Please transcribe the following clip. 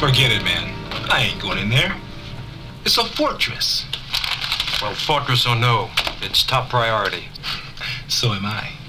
Forget it, man. I ain't going in there. It's a fortress. Well, fortress or no, it's top priority. So am I.